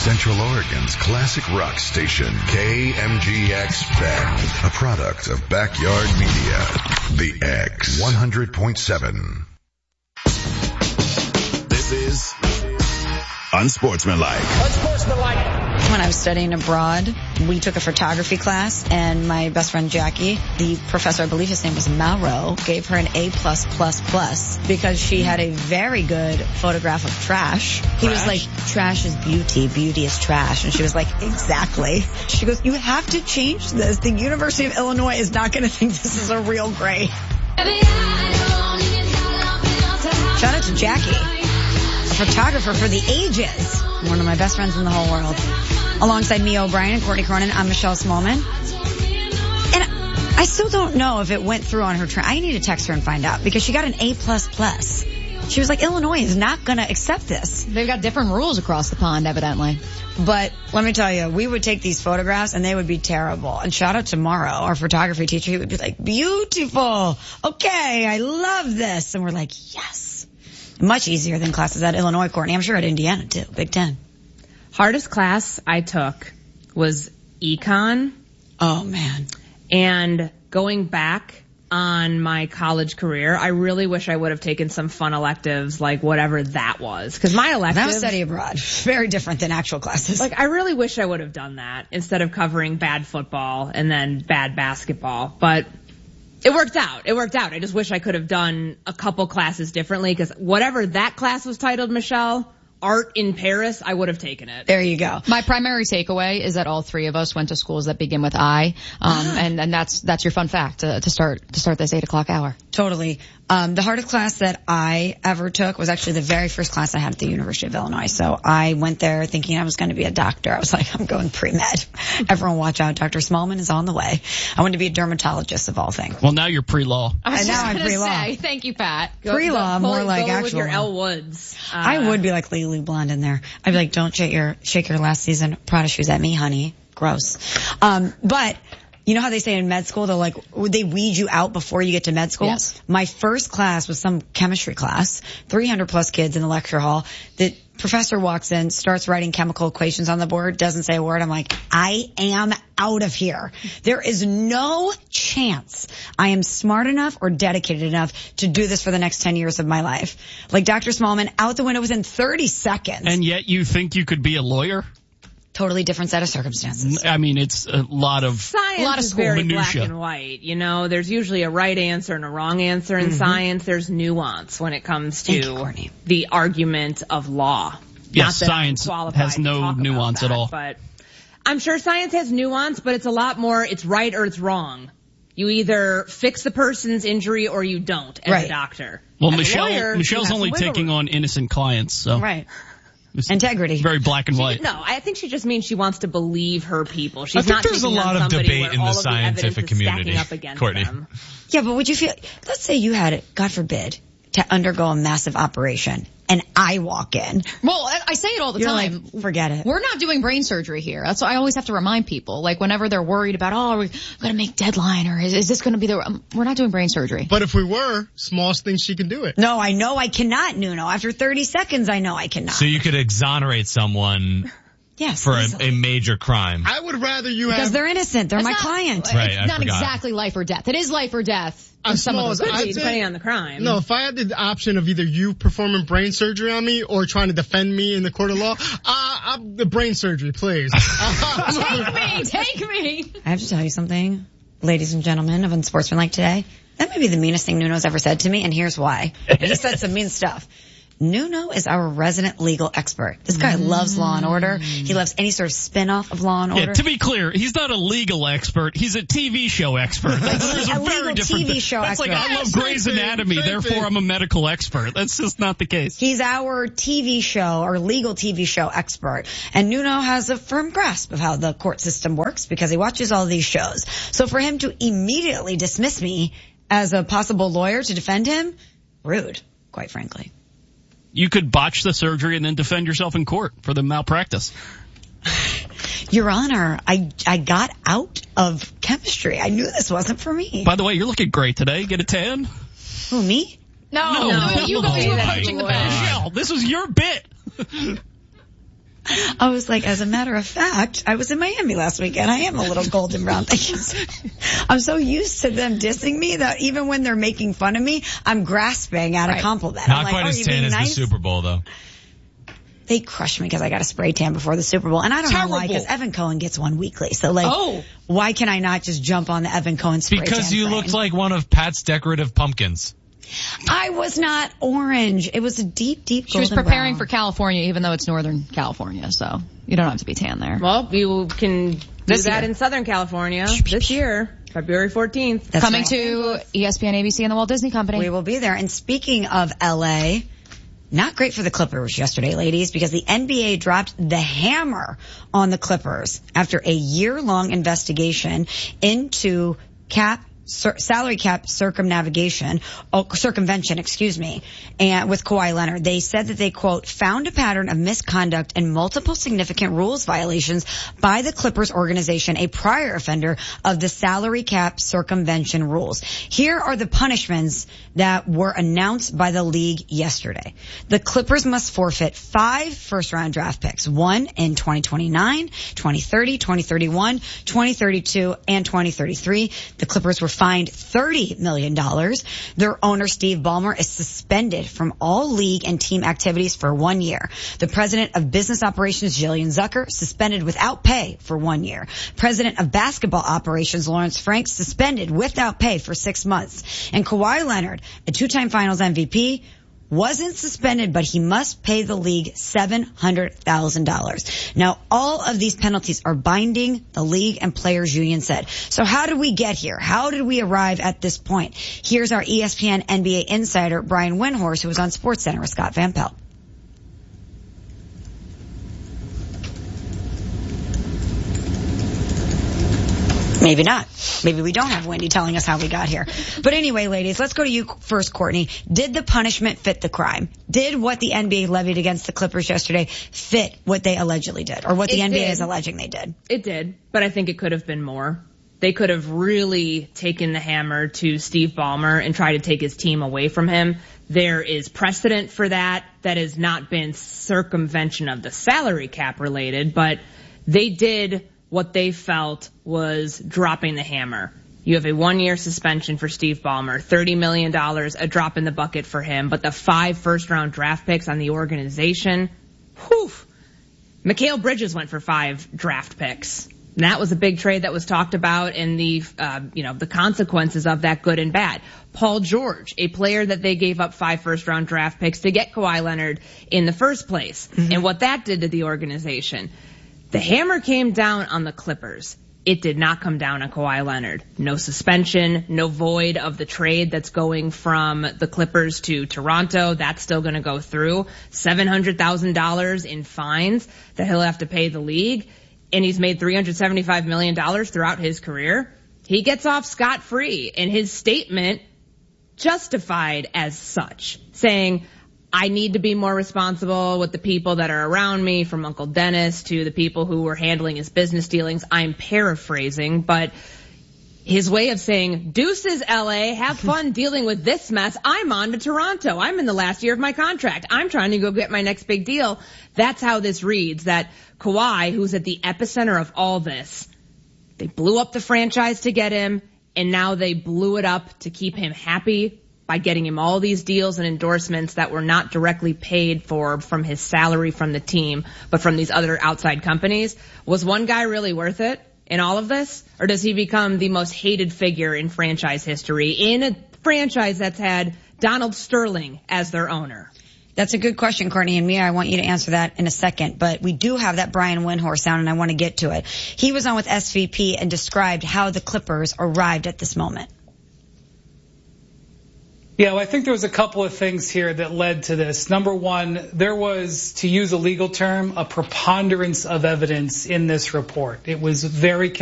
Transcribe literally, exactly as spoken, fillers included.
Central Oregon's classic rock station, K M G X Bend, a product of Backyard Media. The X one hundred point seven. This is Unsportsmanlike. Unsportsmanlike. When I was studying abroad, we took a photography class, and my best friend Jackie, the professor, I believe his name was Mauro, gave her an A plus plus plus because she had a very good photograph of trash. He was like, trash is beauty, beauty is trash. And she was like, exactly. She goes, you have to change this. The University of Illinois is not going to think this is a real grade. Shout out to Jackie. Photographer for the ages. One of my best friends in the whole world. Alongside Mia O'Brien and Courtney Cronin, I'm Michelle Smallman. And I still don't know if it went through on her tra- I need to text her and find out because she got an A plus plus. She was like, Illinois is not going to accept this. They've got different rules across the pond, evidently. But let me tell you, we would take these photographs and they would be terrible. And shout out to Morrow, our photography teacher. He would be like, beautiful. Okay, I love this. And we're like, yes. Much easier than classes at Illinois, Courtney. I'm sure at Indiana, too. Big Ten. Hardest class I took was econ. Oh, man. And going back on my college career, I really wish I would have taken some fun electives, like whatever that was. Because my electives... That was study abroad. Very different than actual classes. Like, I really wish I would have done that instead of covering bad football and then bad basketball. But... It worked out. It worked out. I just wish I could have done a couple classes differently because whatever that class was titled, Michelle, art in Paris, I would have taken it. There you go. My primary takeaway is that all three of us went to schools that begin with I, um, and, and that's that's your fun fact to, to start to start this eight o'clock hour. Totally. Um, the hardest class that I ever took was actually the very first class I had at the University of Illinois. So I went there thinking I was going to be a doctor. I was like, I'm going pre-med. Everyone watch out. Doctor Smallman is on the way. I wanted to be a dermatologist of all things. Well, now you're pre-law. I was and just now I'm gonna pre-law. say, thank you, Pat. Pre-law, Go, more go like go actual. with your law. Elle Woods. Uh, I would be like Legally Blonde in there. I'd be like, don't shake your, shake your last season Prada shoes at me, honey. Gross. Um, but, you know how they say in med school, they're like, would they weed you out before you get to med school? Yes. My first class was some chemistry class, three hundred plus kids in the lecture hall. The professor walks in, starts writing chemical equations on the board, doesn't say a word. I'm like, I am out of here. There is no chance I am smart enough or dedicated enough to do this for the next ten years of my life. Like Doctor Smallman, out the window within thirty seconds. And yet you think you could be a lawyer? Totally different set of circumstances. I mean, it's a lot of Science a lot of is school very minutia. black and white. You know, there's usually a right answer and a wrong answer in Mm-hmm. science. There's nuance when it comes Thank to you, Courtney. the argument of law. Yes, Not that science I'm qualified has to no talk about nuance that, at all. But I'm sure science has nuance, but it's a lot more, it's right or it's wrong. You either fix the person's injury or you don't as Right. a doctor. Well, As a Michelle, lawyer, you Michelle's have only some wiggle taking room. on innocent clients, so Right. it's Integrity. very black and She- white. No, I think she just means she wants to believe her people. She's I think not there's a taking on lot of somebody debate where in the all of scientific evidence is community, stacking up against Courtney. them. Yeah, but would you feel, let's say you had it, God forbid, to undergo a massive operation and I walk in. Well, I I say it all the You're time. like, forget it. We're not doing brain surgery here. That's why I always have to remind people. Like whenever they're worried about, oh, are we going to make deadline or is, is this going to be the, um, we're not doing brain surgery. But if we were, smallest thing she can do it. No, I know I cannot, Nuno. After thirty seconds, I know I cannot. So you could exonerate someone yes. for a, easily. a major crime. I would rather you Because have they're innocent. They're It's my not- client. Right, It's I not forgot. exactly life or death. It is life or death. in as some of small those as Could I'd be, say- depending on the crime. No, if I had the option of either you performing brain surgery on me or trying to defend me in the court of law, uh, I'm the brain surgery, please. Take me, take me. I have to tell you something, ladies and gentlemen of Unsportsmanlike today. That may be the meanest thing Nuno's ever said to me, and here's why. He said some mean stuff. Nuno is our resident legal expert. This guy mm. loves Law and Order. He loves any sort of spin-off of Law and Order. Yeah, to be clear, he's not a legal expert. He's a T V show expert. That's, those a are legal very different. T V show That's expert. like I love Same Grey's thing, Anatomy, same therefore thing. I'm a medical expert. That's just not the case. He's our T V show, our legal T V show expert. And Nuno has a firm grasp of how the court system works because he watches all these shows. So for him to immediately dismiss me as a possible lawyer to defend him, rude, quite frankly. You could botch the surgery and then defend yourself in court for the malpractice. Your Honor, I I got out of chemistry. I knew this wasn't for me. By the way, you're looking great today. Get a tan? Who, me? No, No, no, no, you no. go, you were Oh, approaching the my bench. Michelle, this was your bit. I I was like, as a matter of fact, I was in Miami last weekend. I am a little golden brown. I'm so used to them dissing me that even when they're making fun of me, I'm grasping at right. a compliment. Not I'm like, quite oh, as tan as nice? the Super Bowl, though. They crushed me because I got a spray tan before the Super Bowl. And I don't Terrible. know why, because Evan Cohen gets one weekly. So, like, oh. why can I not just jump on the Evan Cohen spray because tan Because you train? looked like one of Pat's decorative pumpkins. I was not orange. It was a deep, deep golden She was preparing brown. for California, even though it's Northern California, so you don't have to be tan there. Well, you can do this that year. in Southern California this year, February fourteenth. That's Coming right. to E S P N, A B C, and the Walt Disney Company. We will be there. And speaking of L A, not great for the Clippers yesterday, ladies, because the N B A dropped the hammer on the Clippers after a year-long investigation into cap Cir- salary cap circumnavigation, oh, circumvention, excuse me, and with Kawhi Leonard. They said that they, quote, found a pattern of misconduct and multiple significant rules violations by the Clippers organization, a prior offender of the salary cap circumvention rules. Here are the punishments that were announced by the league yesterday. The Clippers must forfeit five first-round draft picks, one in twenty twenty-nine, twenty thirty, twenty thirty-one, twenty thirty-two, and twenty thirty-three. The Clippers were fined thirty million dollars. Their owner, Steve Ballmer, is suspended from all league and team activities for one year. The president of business operations, Jillian Zucker, suspended without pay for one year. President of basketball operations, Lawrence Frank, suspended without pay for six months. And Kawhi Leonard, a two-time finals M V P, wasn't suspended, but he must pay the league seven hundred thousand dollars. Now, all of these penalties are binding, the league and players union said. So how did we get here? How did we arrive at this point? Here's our E S P N N B A insider, Brian Windhorst, who was on SportsCenter with Scott Van Pelt. Maybe not. Maybe we don't have Wendy telling us how we got here. But anyway, ladies, let's go to you first, Courtney. Did the punishment fit the crime? Did what the N B A levied against the Clippers yesterday fit what they allegedly did, or what the it N B A did. is alleging they did? It did, but I think it could have been more. They could have really taken the hammer to Steve Ballmer and tried to take his team away from him. There is precedent for that. That has not been circumvention of the salary cap related, but they did what they felt was dropping the hammer. You have a one-year suspension for Steve Ballmer, thirty million dollars, a drop in the bucket for him, but the five first-round draft picks on the organization, whew. Mikal Bridges went for five draft picks. And that was a big trade that was talked about, and the, uh, you know, the consequences of that, good and bad. Paul George, a player that they gave up five first-round draft picks to get Kawhi Leonard in the first place, mm-hmm. and what that did to the organization. The hammer came down on the Clippers. It did not come down on Kawhi Leonard. No suspension, no void of the trade that's going from the Clippers to Toronto. That's still going to go through. seven hundred thousand dollars in fines that he'll have to pay the league. And he's made three hundred seventy-five million dollars throughout his career. He gets off scot-free. And his statement justified as such, saying, I need to be more responsible with the people that are around me, from Uncle Dennis to the people who were handling his business dealings. I'm paraphrasing, but his way of saying, deuces, L A, have fun dealing with this mess. I'm on to Toronto. I'm in the last year of my contract. I'm trying to go get my next big deal. That's how this reads, that Kawhi, who's at the epicenter of all this, they blew up the franchise to get him, and now they blew it up to keep him happy by getting him all these deals and endorsements that were not directly paid for from his salary from the team, but from these other outside companies. Was one guy really worth it in all of this? Or does he become the most hated figure in franchise history in a franchise that's had Donald Sterling as their owner? That's a good question, Courtney, and Mia, I want you to answer that in a second, but we do have that Brian Windhorst sound, and I want to get to it. He was on with S V P and described how the Clippers arrived at this moment. Yeah, well, I think there was a couple of things here that led to this. Number one, there was, to use a legal term, a preponderance of evidence in this report. It was very